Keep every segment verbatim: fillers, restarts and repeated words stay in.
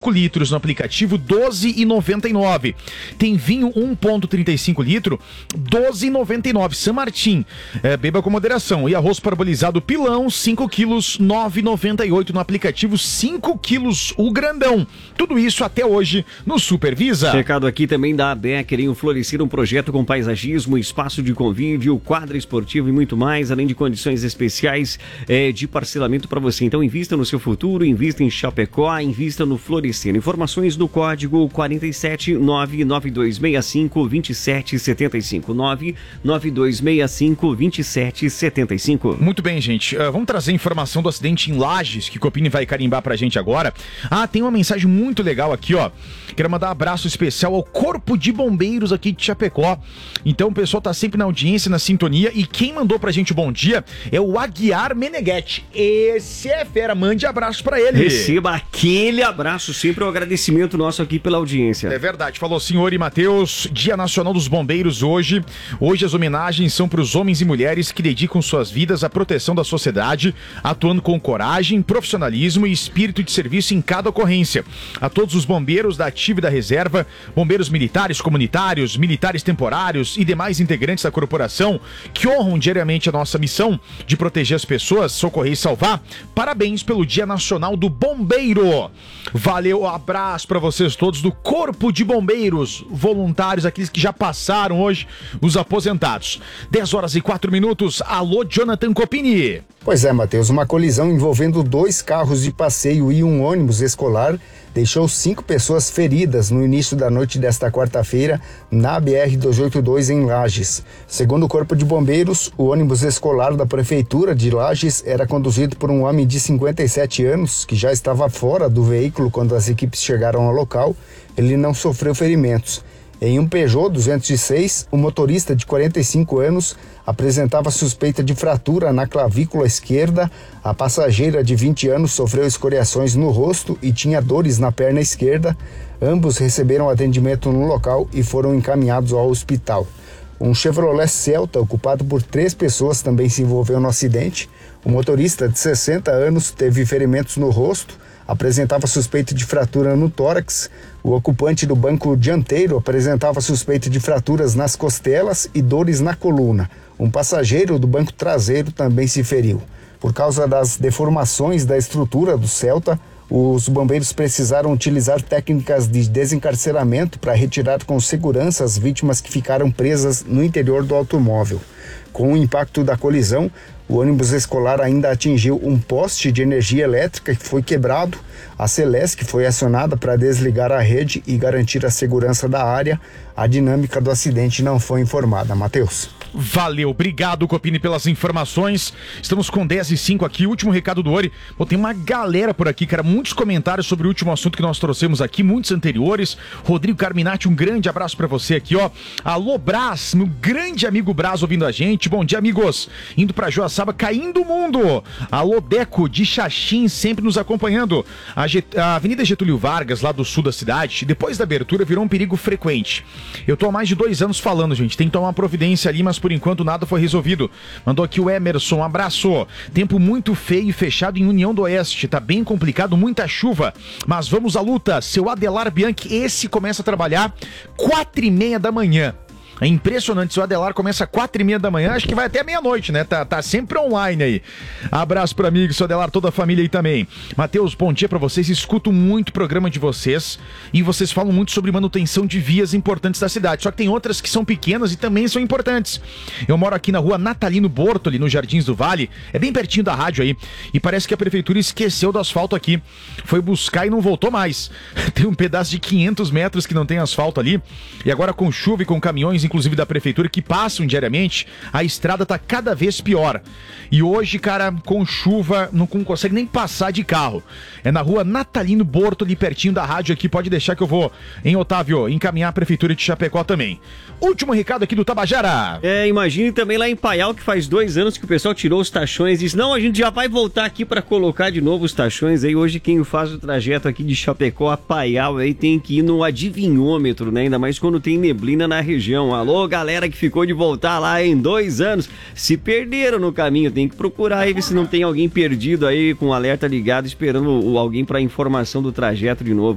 cinco litros no aplicativo, doze reais e noventa e nove centavos. Tem vinho um vírgula trinta e cinco litro, doze reais e noventa e nove centavos. San Martín, é, beba com moderação. E arroz parbolizado pilão, cinco quilos, nove reais e noventa e oito centavos no aplicativo, cinco quilos o grandão. Tudo isso até hoje no Supervisa. Recado aqui também da Becker, em Florescer, um projeto com paisagismo, espaço de convívio, quadra esportiva e muito mais, além de condições especiais é, de parcelamento para você. Então invista no seu futuro, invista em Chapecó, invista no Florescer. Informações do código quatro sete nove nove dois seis cinco dois sete sete cinco, nove nove dois seis cinco dois sete sete cinco. Muito bem, gente. Uh, vamos trazer informação do acidente em Lages, que o Copini vai carimbar pra gente agora. Ah, tem uma mensagem muito legal aqui, ó. Quero mandar um abraço especial ao Corpo de Bombeiros aqui de Chapecó. Então o pessoal tá sempre na audiência, na sintonia. E quem mandou pra gente o bom dia é o Aguiar Meneghetti. Esse é fera, mande abraço pra ele. Receba aquele abraço, sempre um agradecimento nosso aqui pela audiência. É verdade, falou senhor e Matheus. Dia Nacional dos Bombeiros hoje. Hoje as homenagens são para os homens e mulheres que dedicam suas vidas à proteção da sociedade, atuando com coragem, profissionalismo e espírito de serviço em cada ocorrência. A todos os bombeiros da ativa e da reserva, bombeiros militares, comunitários, militares temporários e demais integrantes da corporação que honram diariamente a nossa missão de proteger as pessoas, socorrer e salvar. Parabéns pelo Dia Nacional do Bombeiro. Valeu, um abraço para vocês todos do Corpo de Bombeiros, voluntários, aqueles que já passaram hoje, os aposentados. dez horas e quatro minutos. Alô, Jonathan Copini. Pois é, Matheus, uma colisão envolvendo dois carros de passeio e um ônibus escolar deixou cinco pessoas feridas no início da noite desta quarta-feira na B R duzentos e oitenta e dois em Lages. Segundo o Corpo de Bombeiros, o ônibus escolar da Prefeitura de Lages era conduzido por um homem de cinquenta e sete anos que já estava fora do veículo quando as equipes chegaram ao local. Ele não sofreu ferimentos. Em um Peugeot duzentos e seis, o motorista de quarenta e cinco anos apresentava suspeita de fratura na clavícula esquerda. A passageira de vinte anos sofreu escoriações no rosto e tinha dores na perna esquerda. Ambos receberam atendimento no local e foram encaminhados ao hospital. Um Chevrolet Celta, ocupado por três pessoas, também se envolveu no acidente. O motorista, de sessenta anos, teve ferimentos no rosto, apresentava suspeita de fratura no tórax. O ocupante do banco dianteiro apresentava suspeita de fraturas nas costelas e dores na coluna. Um passageiro do banco traseiro também se feriu. Por causa das deformações da estrutura do Celta, os bombeiros precisaram utilizar técnicas de desencarceramento para retirar com segurança as vítimas que ficaram presas no interior do automóvel. Com o impacto da colisão, o ônibus escolar ainda atingiu um poste de energia elétrica que foi quebrado. A Celesc foi acionada para desligar a rede e garantir a segurança da área. A dinâmica do acidente não foi informada. Matheus. Valeu, obrigado Copini pelas informações. Estamos com dez e cinco aqui, último recado do Ori. Pô, tem uma galera por aqui, cara, muitos comentários sobre o último assunto que nós trouxemos aqui, muitos anteriores. Rodrigo Carminati, um grande abraço pra você aqui, ó. Alô Brás, meu grande amigo Brás ouvindo a gente. Bom dia, amigos. Indo pra Joaçaba, caindo o mundo. Alô Deco de Xaxim, sempre nos acompanhando. A, Get... a Avenida Getúlio Vargas, lá do sul da cidade, depois da abertura virou um perigo frequente. Eu tô há mais de dois anos falando, gente, tem que tomar uma providência ali, mas por enquanto nada foi resolvido. Mandou aqui o Emerson, um abraço. Tempo muito feio e fechado em União do Oeste, tá bem complicado, muita chuva, mas vamos à luta. Seu Adelar Bianchi, esse começa a trabalhar quatro e meia da manhã. É impressionante, se o Adelar começa às quatro e meia da manhã, acho que vai até meia-noite, né? Tá, tá sempre online aí. Abraço pro amigo, seu Adelar, toda a família aí também. Matheus, bom dia pra vocês, escuto muito o programa de vocês e vocês falam muito sobre manutenção de vias importantes da cidade, só que tem outras que são pequenas e também são importantes. Eu moro aqui na rua Natalino Bortoli, nos Jardins do Vale, é bem pertinho da rádio aí, e parece que a prefeitura esqueceu do asfalto aqui, foi buscar e não voltou mais. Tem um pedaço de quinhentos metros que não tem asfalto ali, e agora com chuva e com caminhões inclusive da prefeitura, que passam diariamente, a estrada tá cada vez pior. E hoje, cara, com chuva, não consegue nem passar de carro. É na rua Natalino Bortoli, pertinho da rádio aqui, pode deixar que eu vou, em Otávio, encaminhar a prefeitura de Chapecó também. Último recado aqui do Tabajara. É, imagine também lá em Paial, que faz dois anos que o pessoal tirou os tachões e disse, não, a gente já vai voltar aqui para colocar de novo os tachões. Aí hoje quem faz o trajeto aqui de Chapecó a Paial aí tem que ir no adivinhômetro, né? Ainda mais quando tem neblina na região. Alô, galera que ficou de voltar lá em dois anos, se perderam no caminho, tem que procurar aí ver se não tem alguém perdido aí com o alerta ligado esperando alguém para informação do trajeto de novo.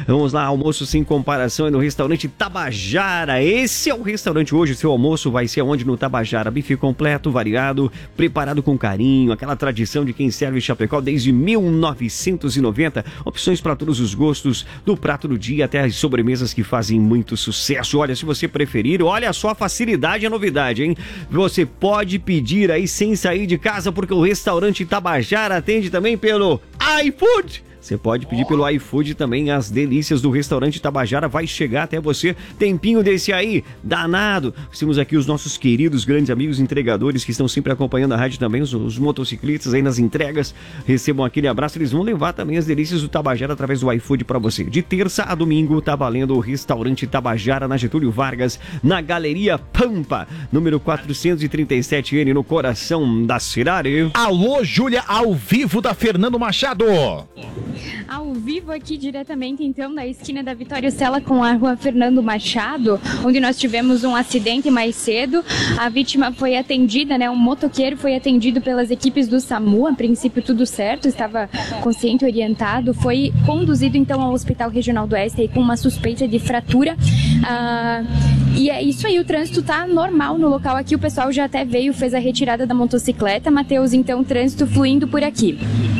Vamos lá, almoço sem comparação é no restaurante Tabajara. Esse é o restaurante hoje, seu almoço vai ser onde no Tabajara? Bife completo, variado, preparado com carinho, aquela tradição de quem serve Chapecó desde mil novecentos e noventa. Opções para todos os gostos, do prato do dia até as sobremesas que fazem muito sucesso. Olha, se você preferir, olha só a facilidade e a novidade, hein? Você pode pedir aí sem sair de casa, porque o restaurante Tabajara atende também pelo iFood. Você pode pedir pelo iFood também, as delícias do restaurante Tabajara vai chegar até você. Tempinho desse aí, danado. Temos aqui os nossos queridos, grandes amigos entregadores que estão sempre acompanhando a rádio também, os, os motociclistas aí nas entregas. Recebam aquele abraço, eles vão levar também as delícias do Tabajara através do iFood para você. De terça a domingo, tá valendo o restaurante Tabajara na Getúlio Vargas, na Galeria Pampa, número quatrocentos e trinta e sete N, no coração da cidade. Alô, Júlia, ao vivo da Fernando Machado. Ao vivo aqui diretamente então da esquina da Vitória Sela com a rua Fernando Machado, onde nós tivemos um acidente mais cedo. A vítima foi atendida, né? Um motoqueiro foi atendido pelas equipes do SAMU, a princípio tudo certo, estava consciente, orientado, foi conduzido então ao Hospital Regional do Oeste aí, com uma suspeita de fratura. Ah, e é isso aí, o trânsito tá normal no local aqui, o pessoal já até veio, fez a retirada da motocicleta. Matheus, então, trânsito fluindo por aqui.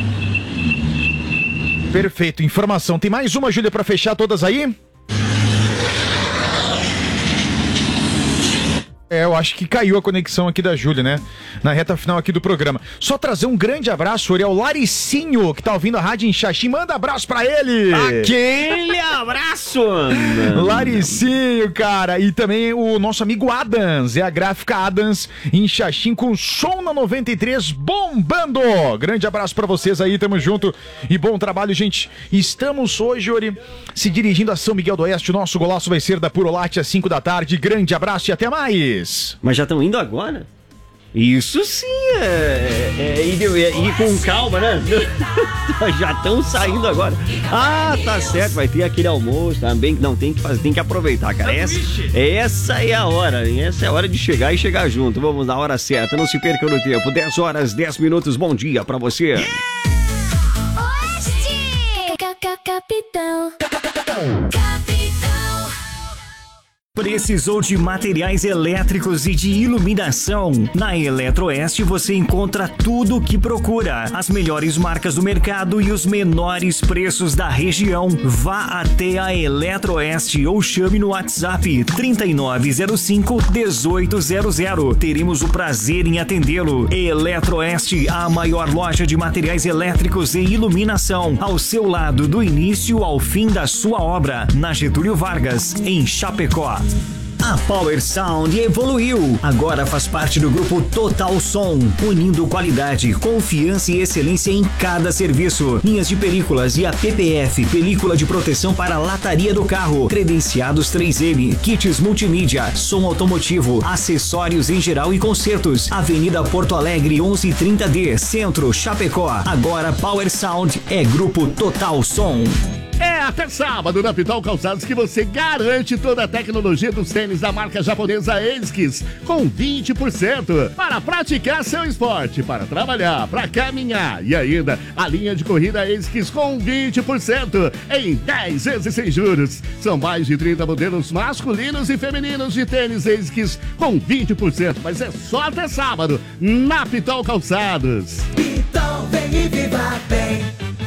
Perfeito, informação. Tem mais uma, Júlia, para fechar todas aí? É, eu acho que caiu a conexão aqui da Júlia, né? Na reta final aqui do programa. Só trazer um grande abraço, Ori, ao Laricinho, que tá ouvindo a rádio em Xaxim. Manda abraço pra ele! Aquele abraço! Laricinho, cara. E também o nosso amigo Adams, é a gráfica Adams em Xaxim, com som na noventa e três bombando! Grande abraço pra vocês aí, tamo junto. E bom trabalho, gente. Estamos hoje, Ori, se dirigindo a São Miguel do Oeste. O nosso golaço vai ser da Purolate às cinco da tarde. Grande abraço e até mais! Mas já estão indo agora? Isso sim, é, é, ir, é ir com calma, né? Já estão saindo agora. Ah, tá certo, vai ter aquele almoço também, não, tem que fazer, tem que aproveitar, cara. Essa, essa é a hora, essa é a hora de chegar e chegar junto. Vamos na hora certa, não se perca no tempo. dez horas, dez minutos, bom dia pra você. Oeste! Capitão. Precisou de materiais elétricos e de iluminação? Na Eletroeste você encontra tudo o que procura. As melhores marcas do mercado e os menores preços da região. Vá até a Eletroeste ou chame no WhatsApp trinta e nove zero cinco, dezoito zero zero. Teremos o prazer em atendê-lo. Eletroeste, a maior loja de materiais elétricos e iluminação. Ao seu lado, do início ao fim da sua obra. Na Getúlio Vargas, em Chapecó. A Power Sound evoluiu. Agora faz parte do grupo Total Som, unindo qualidade, confiança e excelência em cada serviço. Linhas de películas e a P P F, película de proteção para a lataria do carro, credenciados três M, kits multimídia, som automotivo, acessórios em geral e concertos. Avenida Porto Alegre onze trinta D, Centro, Chapecó. Agora Power Sound é grupo Total Som. É até sábado na Pitol Calçados que você garante toda a tecnologia dos tênis da marca japonesa ASICS com vinte por cento para praticar seu esporte, para trabalhar, para caminhar e ainda a linha de corrida ASICS com vinte por cento em dez vezes sem juros. São mais de trinta modelos masculinos e femininos de tênis ASICS com vinte por cento, mas é só até sábado na Pitol Calçados. Pitol, vem e viva bem.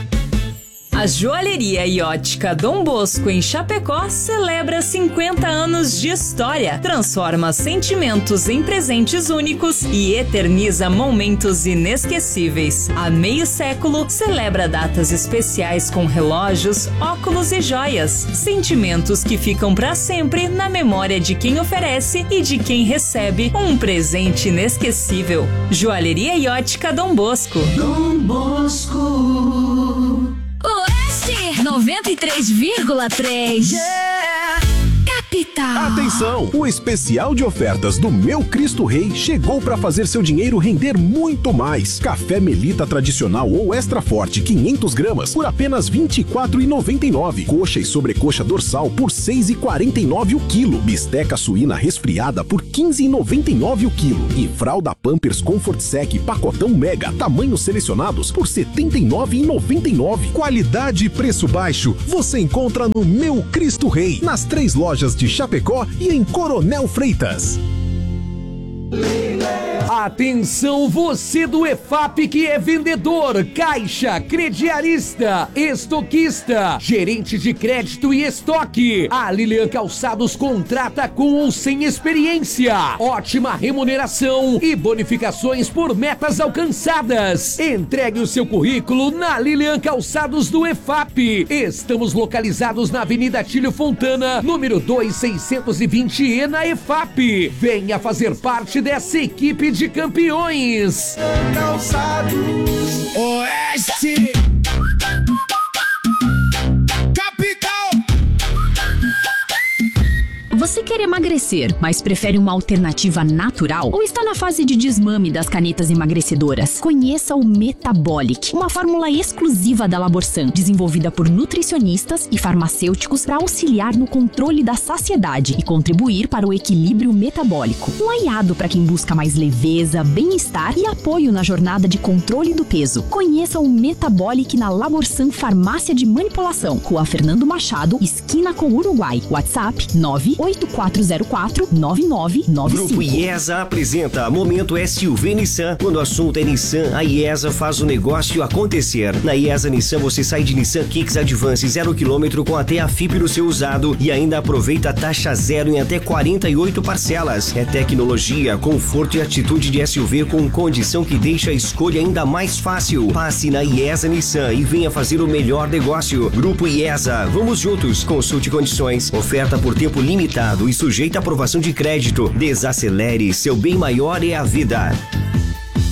A Joalheria e Ótica Dom Bosco em Chapecó celebra cinquenta anos de história, transforma sentimentos em presentes únicos e eterniza momentos inesquecíveis. Há meio século, celebra datas especiais com relógios, óculos e joias, sentimentos que ficam para sempre na memória de quem oferece e de quem recebe um presente inesquecível. Joalheria e Ótica Dom Bosco. Dom Bosco. Oeste noventa e três vírgula três. Yeah. Capital. Atenção! O especial de ofertas do Meu Cristo Rei chegou para fazer seu dinheiro render muito mais. Café Melita tradicional ou extra forte quinhentas gramas por apenas vinte e quatro reais e noventa e nove centavos. Coxa e sobrecoxa dorsal por seis reais e quarenta e nove centavos o quilo. Bisteca suína resfriada por quinze reais e noventa e nove centavos o quilo. E fralda Pampers Comfort Sec pacotão Mega tamanhos selecionados por setenta e nove reais e noventa e nove centavos. Qualidade e preço baixo você encontra no Meu Cristo Rei, nas três lojas de Chapecó e em Coronel Freitas. Atenção você do E F A P que é vendedor, caixa, crediarista, estoquista, gerente de crédito e estoque. A Lilian Calçados contrata com ou sem experiência. Ótima remuneração e bonificações por metas alcançadas. Entregue o seu currículo na Lilian Calçados do E F A P. Estamos localizados na Avenida Tílio Fontana, número dois seiscentos e vinte E, na E F A P. Venha fazer parte dessa equipe de campeões. Calçados Oeste. Você quer emagrecer, mas prefere uma alternativa natural? Ou está na fase de desmame das canetas emagrecedoras? Conheça o Metabolic, uma fórmula exclusiva da Laborsan, desenvolvida por nutricionistas e farmacêuticos para auxiliar no controle da saciedade e contribuir para o equilíbrio metabólico. Um aliado para quem busca mais leveza, bem-estar e apoio na jornada de controle do peso. Conheça o Metabolic na Laborsan Farmácia de Manipulação, Rua Fernando Machado, esquina com Uruguai. WhatsApp nove oito quatro zero quatro nove nove nove cinco. Grupo IESA apresenta Momento S U V Nissan. Quando o assunto é Nissan, a IESA faz o negócio acontecer. Na IESA Nissan você sai de Nissan Kicks Advance zero quilômetro com até a F I P no seu usado e ainda aproveita a taxa zero em até quarenta e oito parcelas. É tecnologia, conforto e atitude de S U V com condição que deixa a escolha ainda mais fácil. Passe na IESA Nissan e venha fazer o melhor negócio. Grupo IESA, vamos juntos. Consulte condições. Oferta por tempo limitado e sujeita à aprovação de crédito. Desacelere, seu bem maior é a vida.